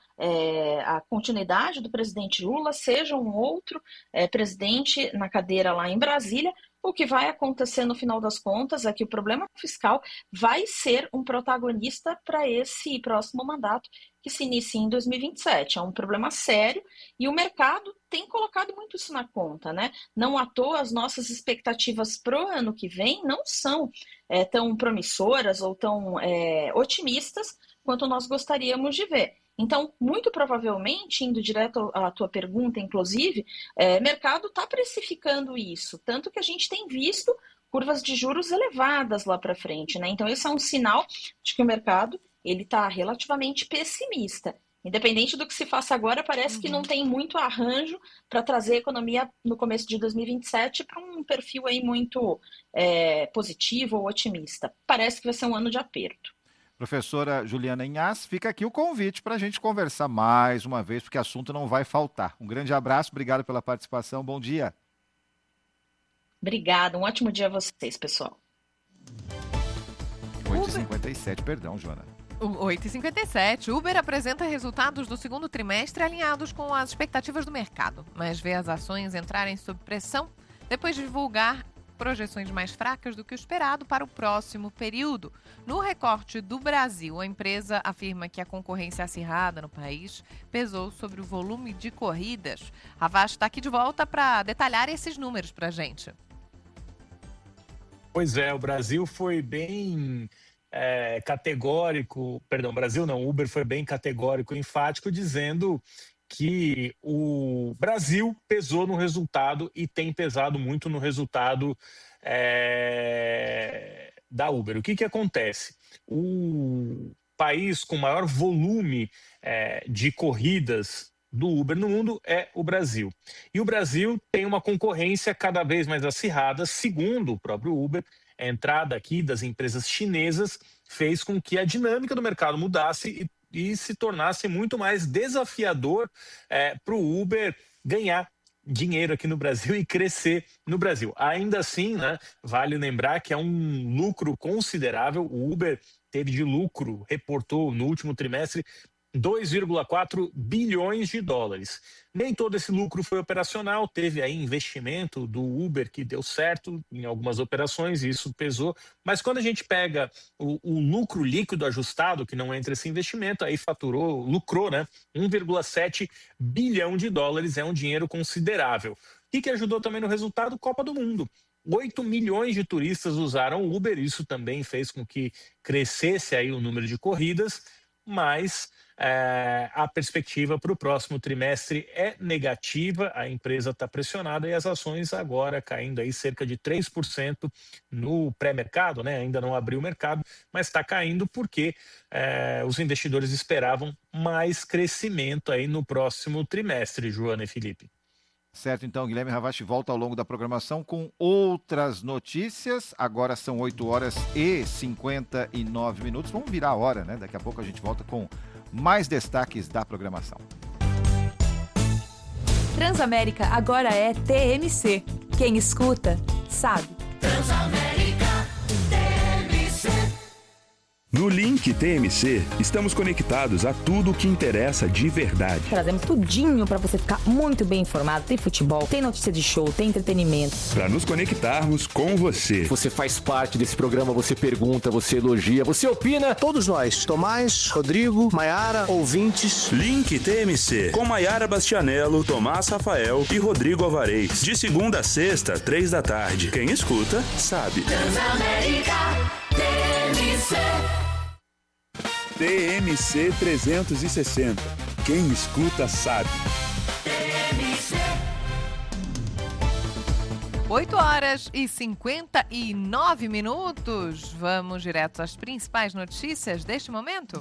a continuidade do presidente Lula, seja um outro presidente na cadeira lá em Brasília, o que vai acontecer no final das contas é que o problema fiscal vai ser um protagonista para esse próximo mandato que se inicia em 2027. É um problema sério e o mercado tem colocado muito isso na conta, né? Não à toa as nossas expectativas para o ano que vem não são tão promissoras ou tão otimistas quanto nós gostaríamos de ver. Então, muito provavelmente, indo direto à tua pergunta, inclusive, o mercado está precificando isso, tanto que a gente tem visto curvas de juros elevadas lá para frente, né? Então, esse é um sinal de que o mercado ele está relativamente pessimista. Independente do que se faça agora, parece que não tem muito arranjo para trazer a economia no começo de 2027 para um perfil aí muito positivo ou otimista. Parece que vai ser um ano de aperto. Professora Juliana Inhas, fica aqui o convite para a gente conversar mais uma vez, porque assunto não vai faltar. Um grande abraço, obrigado pela participação, bom dia. Obrigada, um ótimo dia a vocês, pessoal. 8h57, perdão, Joana. 8h57, Uber apresenta resultados do segundo trimestre alinhados com as expectativas do mercado, mas vê as ações entrarem sob pressão depois de divulgar projeções mais fracas do que o esperado para o próximo período. No recorte do Brasil, a empresa afirma que a concorrência acirrada no país pesou sobre o volume de corridas. A Vaz está aqui de volta para detalhar esses números para a gente. Pois é, o Brasil foi bem categórico, perdão, Brasil não, Uber foi bem categórico e enfático, dizendo que o Brasil pesou no resultado e tem pesado muito no resultado da Uber. O que acontece? O país com maior volume de corridas do Uber no mundo é o Brasil. E o Brasil tem uma concorrência cada vez mais acirrada, segundo o próprio Uber. A entrada aqui das empresas chinesas fez com que a dinâmica do mercado mudasse e se tornasse muito mais desafiador para o Uber ganhar dinheiro aqui no Brasil e crescer no Brasil. Ainda assim, né, vale lembrar que é um lucro considerável. O Uber teve de lucro, reportou no último trimestre, 2,4 bilhões de dólares. Nem todo esse lucro foi operacional, teve aí investimento do Uber que deu certo em algumas operações, e isso pesou, mas quando a gente pega o lucro líquido ajustado, que não entra esse investimento, aí lucrou, né? 1,7 bilhão de dólares, é um dinheiro considerável. O que ajudou também no resultado? Copa do Mundo. 8 milhões de turistas usaram o Uber, isso também fez com que crescesse aí o número de corridas, mas a perspectiva para o próximo trimestre é negativa, a empresa está pressionada e as ações agora caindo aí cerca de 3% no pré-mercado, né? Ainda não abriu o mercado, mas está caindo porque os investidores esperavam mais crescimento aí no próximo trimestre, Joana e Felipe. Certo, então, Guilherme Ravache volta ao longo da programação com outras notícias. Agora são 8h59. Vamos virar a hora, né? Daqui a pouco a gente volta com mais destaques da programação. Transamérica agora é TMC. Quem escuta, sabe. Transamérica TMC. No Link TMC, estamos conectados a tudo o que interessa de verdade. Trazemos tudinho para você ficar muito bem informado. Tem futebol, tem notícia de show, tem entretenimento. Para nos conectarmos com você. Você faz parte desse programa, você pergunta, você elogia, você opina. Todos nós, Tomás, Rodrigo, Maiara, ouvintes. Link TMC, com Maiara Bastianello, Tomás Rafael e Rodrigo Alvarez. De segunda a sexta, 3 da tarde. Quem escuta, sabe. Transamérica TMC. TMC 360. Quem escuta, sabe. 8h59. Vamos direto às principais notícias deste momento.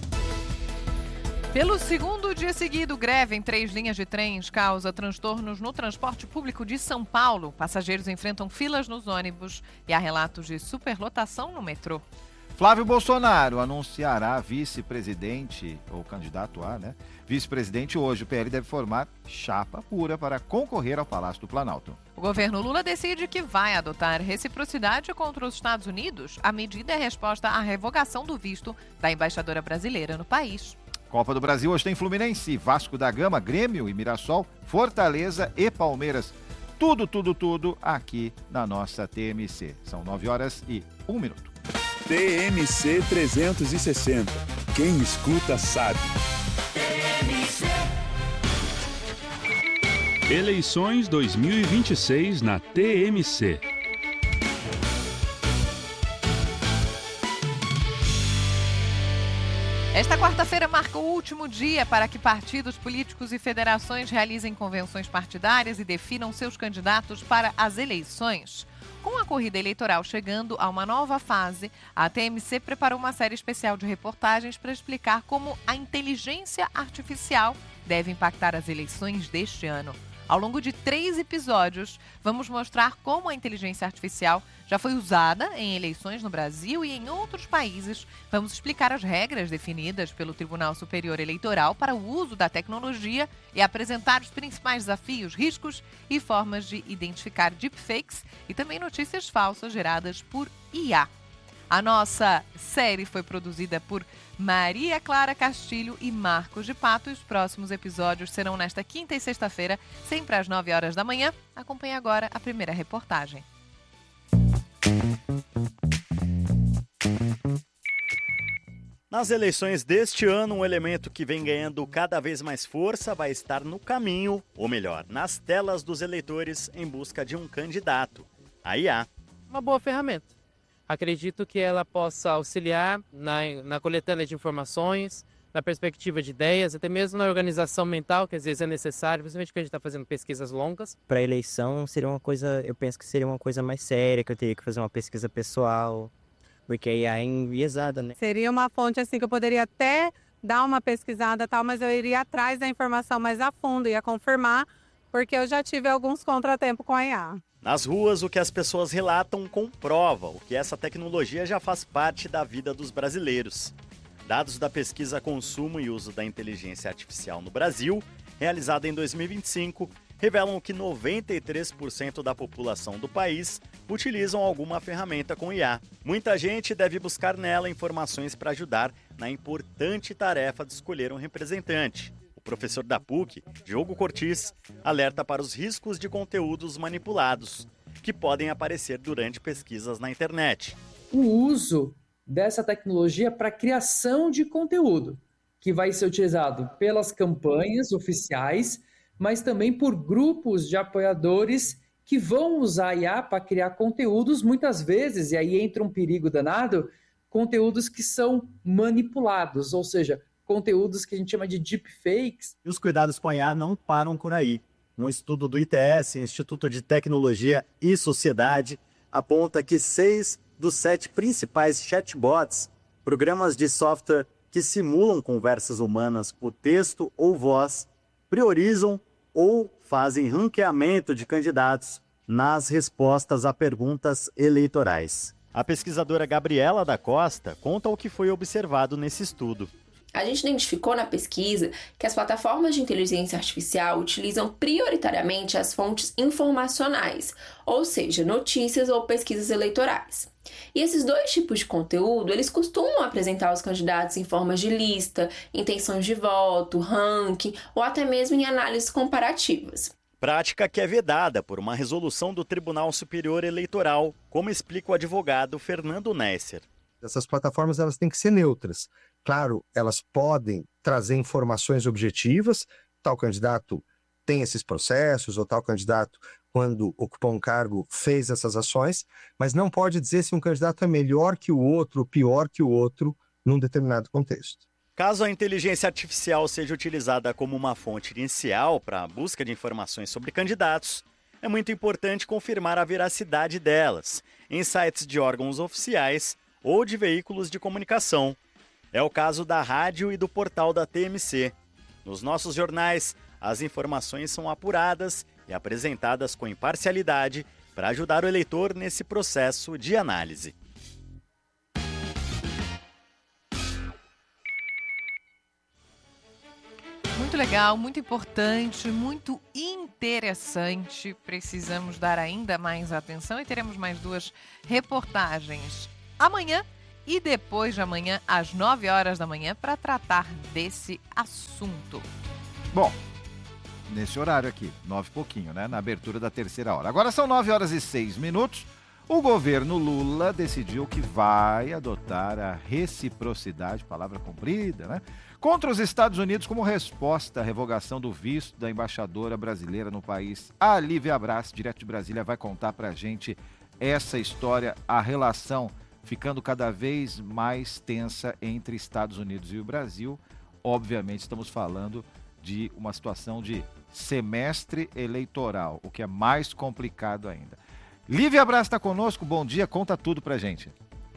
Pelo segundo dia seguido, greve em 3 linhas de trens causa transtornos no transporte público de São Paulo. Passageiros enfrentam filas nos ônibus e há relatos de superlotação no metrô. Flávio Bolsonaro anunciará vice-presidente, ou candidato a, né? Vice-presidente hoje. O PL deve formar chapa pura para concorrer ao Palácio do Planalto. O governo Lula decide que vai adotar reciprocidade contra os Estados Unidos. A medida é resposta à revogação do visto da embaixadora brasileira no país. Copa do Brasil hoje tem Fluminense, Vasco da Gama, Grêmio e Mirassol, Fortaleza e Palmeiras. Tudo aqui na nossa TMC. São 9h01. TMC 360. Quem escuta, sabe. Eleições 2026 na TMC. Esta quarta-feira marca o último dia para que partidos políticos e federações realizem convenções partidárias e definam seus candidatos para as eleições. Com a corrida eleitoral chegando a uma nova fase, a TMC preparou uma série especial de reportagens para explicar como a inteligência artificial deve impactar as eleições deste ano. Ao longo de 3 episódios, vamos mostrar como a inteligência artificial já foi usada em eleições no Brasil e em outros países. Vamos explicar as regras definidas pelo Tribunal Superior Eleitoral para o uso da tecnologia e apresentar os principais desafios, riscos e formas de identificar deepfakes e também notícias falsas geradas por IA. A nossa série foi produzida por Maria Clara Castilho e Marcos de Pato. E os próximos episódios serão nesta quinta e sexta-feira, sempre às 9h da manhã. Acompanhe agora a primeira reportagem. Nas eleições deste ano, um elemento que vem ganhando cada vez mais força vai estar no caminho, ou melhor, nas telas dos eleitores em busca de um candidato, a IA. Uma boa ferramenta. Acredito que ela possa auxiliar na coletânea de informações, na perspectiva de ideias, até mesmo na organização mental, que às vezes é necessário, principalmente quando a gente está fazendo pesquisas longas. Para a eleição seria uma coisa, eu penso que seria uma coisa mais séria, que eu teria que fazer uma pesquisa pessoal, porque a IA é enviesada, né? Seria uma fonte assim que eu poderia até dar uma pesquisada e tal, mas eu iria atrás da informação mais a fundo, ia confirmar, porque eu já tive alguns contratempos com a IA. Nas ruas, o que as pessoas relatam comprova o que essa tecnologia já faz parte da vida dos brasileiros. Dados da pesquisa Consumo e Uso da Inteligência Artificial no Brasil, realizada em 2025, revelam que 93% da população do país utilizam alguma ferramenta com IA. Muita gente deve buscar nela informações para ajudar na importante tarefa de escolher um representante. O professor da PUC, Diogo Cortis, alerta para os riscos de conteúdos manipulados, que podem aparecer durante pesquisas na internet. O uso dessa tecnologia para criação de conteúdo, que vai ser utilizado pelas campanhas oficiais, mas também por grupos de apoiadores que vão usar a IA para criar conteúdos, muitas vezes, e aí entra um perigo danado, conteúdos que são manipulados, ou seja, conteúdos que a gente chama de deepfakes. E os cuidados com a IA não param por aí. Um estudo do ITS, Instituto de Tecnologia e Sociedade, aponta que 6 dos 7 principais chatbots, programas de software que simulam conversas humanas por texto ou voz, priorizam ou fazem ranqueamento de candidatos nas respostas a perguntas eleitorais. A pesquisadora Gabriela da Costa conta o que foi observado nesse estudo. A gente identificou na pesquisa que as plataformas de inteligência artificial utilizam prioritariamente as fontes informacionais, ou seja, notícias ou pesquisas eleitorais. E esses dois tipos de conteúdo, eles costumam apresentar os candidatos em formas de lista, intenções de voto, ranking ou até mesmo em análises comparativas. Prática que é vedada por uma resolução do Tribunal Superior Eleitoral, como explica o advogado Fernando Nesser. Essas plataformas elas têm que ser neutras. Claro, elas podem trazer informações objetivas, tal candidato tem esses processos, ou tal candidato, quando ocupou um cargo, fez essas ações, mas não pode dizer se um candidato é melhor que o outro, pior que o outro, num determinado contexto. Caso a inteligência artificial seja utilizada como uma fonte inicial para a busca de informações sobre candidatos, é muito importante confirmar a veracidade delas em sites de órgãos oficiais ou de veículos de comunicação. É o caso da rádio e do portal da TMC. Nos nossos jornais, as informações são apuradas e apresentadas com imparcialidade para ajudar o eleitor nesse processo de análise. Muito legal, muito importante, muito interessante. Precisamos dar ainda mais atenção e teremos mais 2 reportagens amanhã e depois de amanhã, às 9 horas da manhã, para tratar desse assunto. Bom, nesse horário aqui, 9 e pouquinho, né? Na abertura da 3ª hora. Agora são 9 horas e 6 minutos. O governo Lula decidiu que vai adotar a reciprocidade, palavra comprida, né? Contra os Estados Unidos como resposta à revogação do visto da embaixadora brasileira no país. A Lívia Braz, direto de Brasília, vai contar pra gente essa história, a relação ficando cada vez mais tensa entre Estados Unidos e o Brasil. Obviamente estamos falando de uma situação de semestre eleitoral, o que é mais complicado ainda. Lívia Braz está conosco, bom dia, conta tudo pra gente.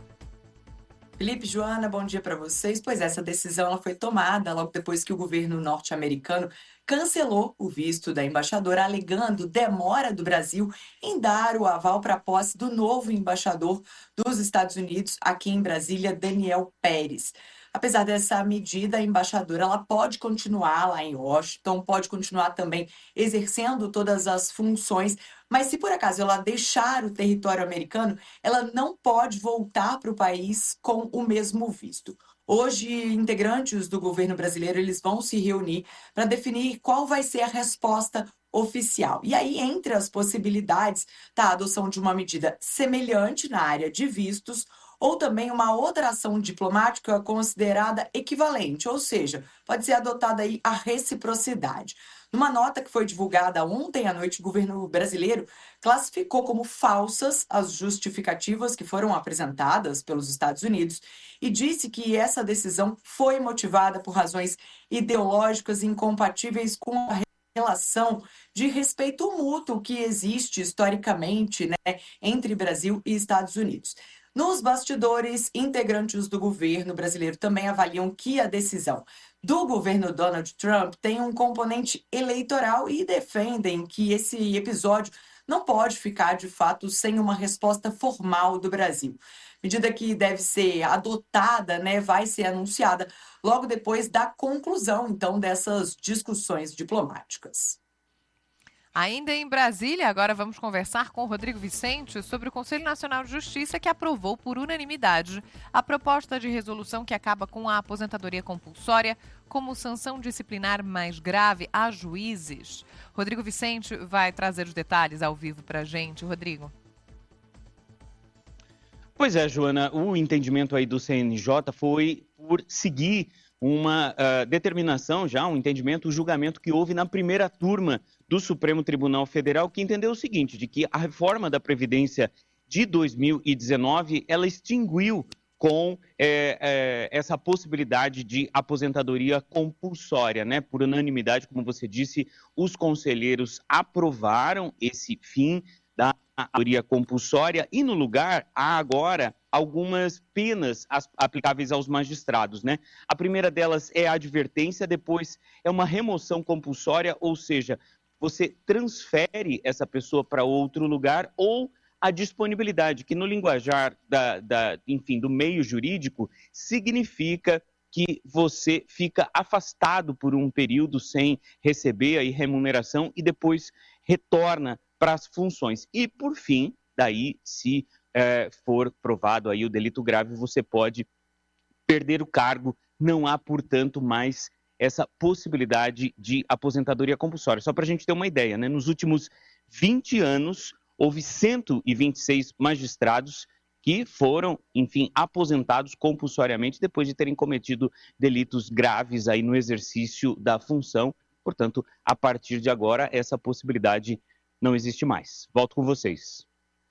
Felipe, Joana, bom dia para vocês. Pois essa decisão ela foi tomada logo depois que o governo norte-americano cancelou o visto da embaixadora, alegando demora do Brasil em dar o aval para a posse do novo embaixador dos Estados Unidos aqui em Brasília, Daniel Pérez. Apesar dessa medida, a embaixadora ela pode continuar lá em Washington, pode continuar também exercendo todas as funções, mas se por acaso ela deixar o território americano, ela não pode voltar para o país com o mesmo visto. Hoje, integrantes do governo brasileiro eles vão se reunir para definir qual vai ser a resposta oficial. E aí, entre as possibilidades, está a adoção de uma medida semelhante na área de vistos, ou também uma outra ação diplomática considerada equivalente, ou seja, pode ser adotada aí a reciprocidade. Numa nota que foi divulgada ontem à noite, o governo brasileiro classificou como falsas as justificativas que foram apresentadas pelos Estados Unidos e disse que essa decisão foi motivada por razões ideológicas incompatíveis com a relação de respeito mútuo que existe historicamente, né, entre Brasil e Estados Unidos. Nos bastidores, integrantes do governo brasileiro também avaliam que a decisão do governo Donald Trump tem um componente eleitoral e defendem que esse episódio não pode ficar, de fato, sem uma resposta formal do Brasil. Medida que deve ser adotada, né, vai ser anunciada logo depois da conclusão, então, dessas discussões diplomáticas. Ainda em Brasília, agora vamos conversar com o Rodrigo Vicente sobre o Conselho Nacional de Justiça, que aprovou por unanimidade a proposta de resolução que acaba com a aposentadoria compulsória como sanção disciplinar mais grave a juízes. Rodrigo Vicente vai trazer os detalhes ao vivo para a gente. Rodrigo. Pois é, Joana, o entendimento aí do CNJ foi por seguir uma determinação já, um entendimento, o julgamento que houve na primeira turma do Supremo Tribunal Federal, que entendeu o seguinte, de que a reforma da Previdência de 2019, ela extinguiu com essa possibilidade de aposentadoria compulsória, né? Por unanimidade, como você disse, os conselheiros aprovaram esse fim da aposentadoria compulsória e no lugar há agora algumas penas aplicáveis aos magistrados, né? A primeira delas é a advertência, depois é uma remoção compulsória, ou seja, você transfere essa pessoa para outro lugar, ou a disponibilidade, que no linguajar enfim, do meio jurídico significa que você fica afastado por um período sem receber aí remuneração e depois retorna para as funções. E, por fim, daí, se for provado aí o delito grave, você pode perder o cargo. Não há, portanto, mais essa possibilidade de aposentadoria compulsória. Só para a gente ter uma ideia, né? Nos últimos 20 anos, houve 126 magistrados que foram, enfim, aposentados compulsoriamente depois de terem cometido delitos graves aí no exercício da função. Portanto, a partir de agora, essa possibilidade não existe mais. Volto com vocês.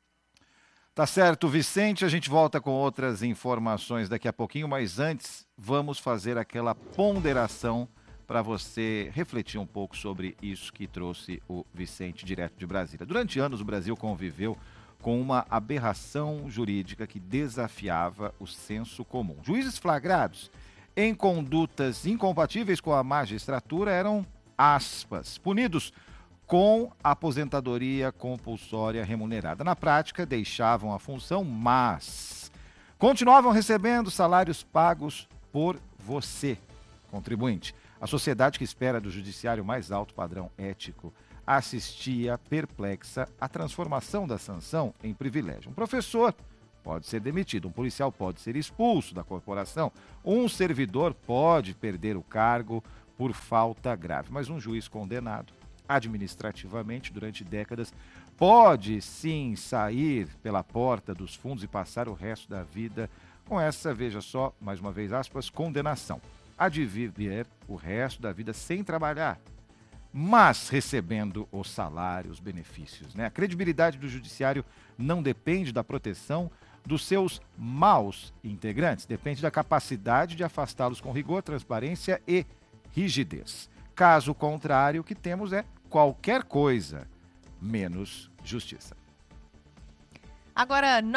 Tá certo, Vicente. A gente volta com outras informações daqui a pouquinho, mas antes vamos fazer aquela ponderação para você refletir um pouco sobre isso que trouxe o Vicente direto de Brasília. Durante anos, o Brasil conviveu com uma aberração jurídica que desafiava o senso comum. Juízes flagrados em condutas incompatíveis com a magistratura eram, aspas, punidos com aposentadoria compulsória remunerada. Na prática, deixavam a função, mas continuavam recebendo salários pagos por você, contribuinte. A sociedade que espera do judiciário mais alto padrão ético assistia perplexa à transformação da sanção em privilégio. Um professor pode ser demitido, um policial pode ser expulso da corporação, um servidor pode perder o cargo por falta grave, mas um juiz condenado administrativamente durante décadas pode sim sair pela porta dos fundos e passar o resto da vida com essa, veja só, mais uma vez aspas, condenação. Há de viver o resto da vida sem trabalhar, mas recebendo o salário, os benefícios, né? A credibilidade do judiciário não depende da proteção dos seus maus integrantes, depende da capacidade de afastá-los com rigor, transparência e rigidez. Caso contrário, o que temos é qualquer coisa menos justiça. Agora,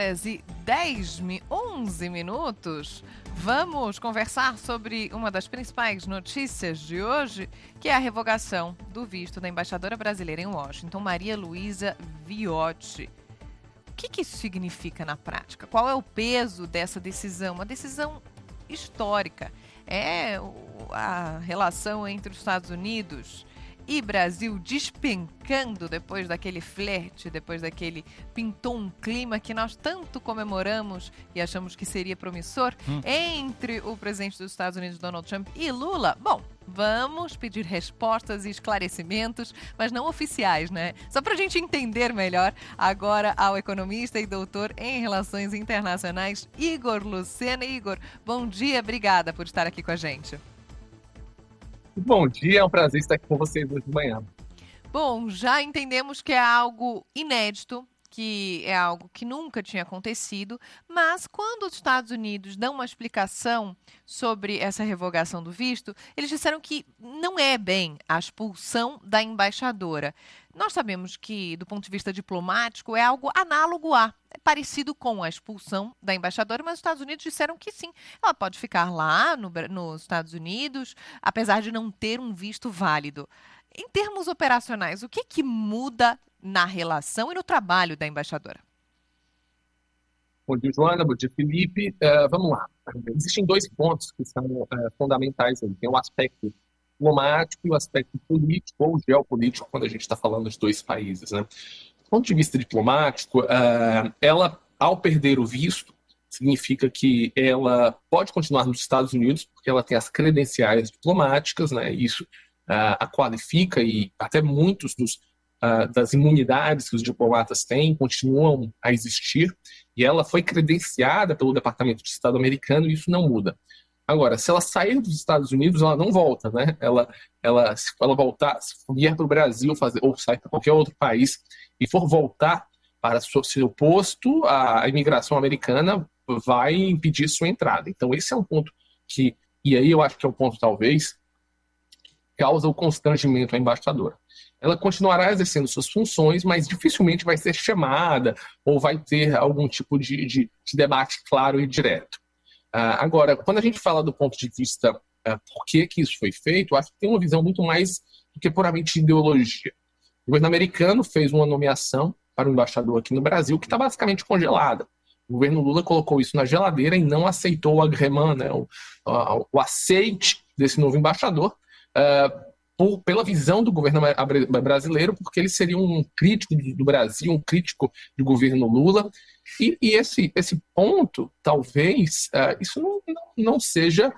9h11 minutos, vamos conversar sobre uma das principais notícias de hoje, que é a revogação do visto da embaixadora brasileira em Washington, Maria Luísa Viotti. O que isso significa na prática? Qual é o peso dessa decisão? Uma decisão histórica. É a relação entre os Estados Unidos e Brasil despencando depois daquele flerte, depois daquele pintou um clima que nós tanto comemoramos e achamos que seria promissor entre o presidente dos Estados Unidos, Donald Trump, e Lula. Bom, vamos pedir respostas e esclarecimentos, mas não oficiais, né? Só para a gente entender melhor, agora ao economista e doutor em Relações Internacionais, Igor Lucena. Igor, bom dia, obrigada por estar aqui com a gente. Bom dia, é um prazer estar aqui com vocês hoje de manhã. Bom, já entendemos que é algo inédito, que é algo que nunca tinha acontecido, mas quando os Estados Unidos dão uma explicação sobre essa revogação do visto, eles disseram que não é bem a expulsão da embaixadora. Nós sabemos que, do ponto de vista diplomático, é algo análogo é parecido com a expulsão da embaixadora, mas os Estados Unidos disseram que sim, ela pode ficar lá nos Estados Unidos, apesar de não ter um visto válido. Em termos operacionais, o que muda na relação e no trabalho da embaixadora? Bom dia, Joana. Bom dia, Felipe. Vamos lá. Existem dois pontos que são fundamentais aí. Tem o aspecto diplomático e o aspecto político ou geopolítico, quando a gente está falando de dois países, né? Do ponto de vista diplomático, ela, ao perder o visto, significa que ela pode continuar nos Estados Unidos, porque ela tem as credenciais diplomáticas, né? Isso a qualifica, e até muitos das imunidades que os diplomatas têm continuam a existir, e ela foi credenciada pelo Departamento de Estado americano, e isso não muda. Agora, se ela sair dos Estados Unidos, ela não volta, né? Se ela voltar, se vier para o Brasil ou sair para qualquer outro país e for voltar para seu posto, a imigração americana vai impedir sua entrada. Então, esse é um ponto que, e aí eu acho que é o ponto, talvez, causa o constrangimento à embaixadora. Ela continuará exercendo suas funções, mas dificilmente vai ser chamada ou vai ter algum tipo de debate claro e direto. Agora, quando a gente fala do ponto de vista por que isso foi feito, eu acho que tem uma visão muito mais do que puramente de ideologia. O governo americano fez uma nomeação para o embaixador aqui no Brasil que está basicamente congelada. O governo Lula colocou isso na geladeira e não aceitou o agrément, né, o aceite desse novo embaixador, pela visão do governo brasileiro, porque ele seria um crítico do Brasil, um crítico do governo Lula. E esse ponto, talvez, isso não seja,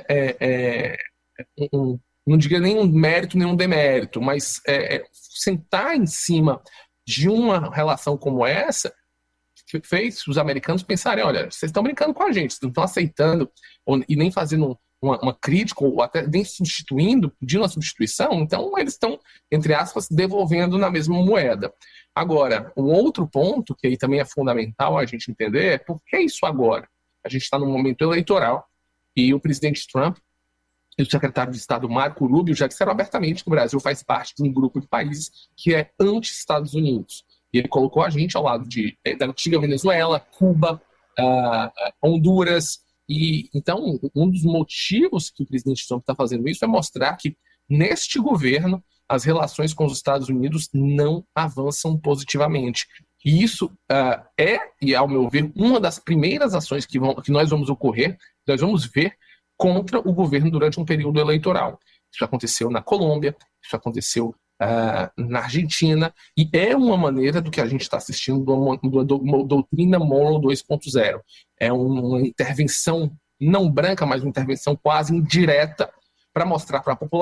não diria nem um mérito, nem um demérito, mas sentar em cima de uma relação como essa fez os americanos pensarem, olha, vocês estão brincando com a gente, vocês não estão aceitando e nem fazendo uma crítica, ou até nem substituindo, pedindo uma substituição, então eles estão, entre aspas, devolvendo na mesma moeda. Agora, um outro ponto, que aí também é fundamental a gente entender, é por que isso agora? A gente está num momento eleitoral e o presidente Trump e o secretário de Estado Marco Rubio já disseram abertamente que o Brasil faz parte de um grupo de países que é anti-Estados Unidos. E ele colocou a gente ao lado da antiga Venezuela, Cuba, Honduras. E então, um dos motivos que o presidente Trump está fazendo isso é mostrar que, neste governo, as relações com os Estados Unidos não avançam positivamente. E isso e ao meu ver, uma das primeiras ações que nós vamos ver contra o governo durante um período eleitoral. Isso aconteceu na Colômbia, isso aconteceu na Argentina, e é uma maneira do que a gente está assistindo de uma doutrina Monroe 2.0. É uma intervenção não branca, mas uma intervenção quase indireta para mostrar para a população